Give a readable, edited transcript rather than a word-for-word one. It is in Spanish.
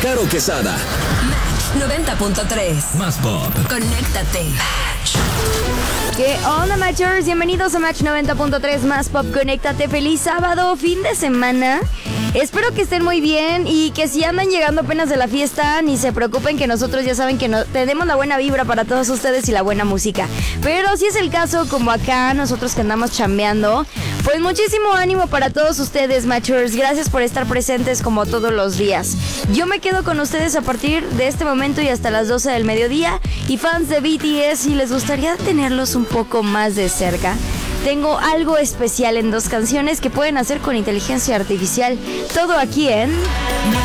Caro Quesada. Match 90.3. Más pop. Conéctate. ¿Qué onda, Matchers? Bienvenidos a Match 90.3 Más Pop. Conéctate. Feliz sábado, fin de semana. Espero que estén muy bien y que si andan llegando apenas de la fiesta, ni se preocupen, que nosotros ya saben que tenemos la buena vibra para todos ustedes y la buena música. Pero si es el caso, como acá, nosotros que andamos chambeando, pues muchísimo ánimo para todos ustedes, Matchers. Gracias por estar presentes como todos los días. Yo me quedo con ustedes a partir de este momento y hasta las 12 del mediodía. Y fans de BTS, si les gustaría tenerlos un poco más de cerca, tengo algo especial en 2 canciones que pueden hacer con inteligencia artificial. Todo aquí en